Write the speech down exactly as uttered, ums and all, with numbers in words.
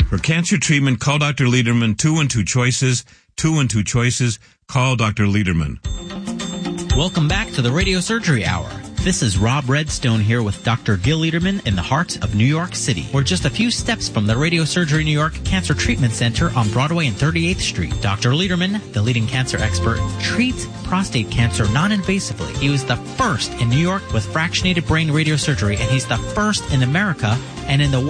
For cancer treatment, call Doctor Lederman. Two and two choices. Two and two choices. Call Doctor Lederman. Welcome back to the Radio Surgery Hour. This is Rob Redstone here with Doctor Gil Lederman in the heart of New York City. We're just a few steps from the Radio Surgery New York Cancer Treatment Center on Broadway and thirty-eighth Street. Doctor Lederman, the leading cancer expert, treats prostate cancer non-invasively. He was the first in New York with fractionated brain radiosurgery, and he's the first in America and in the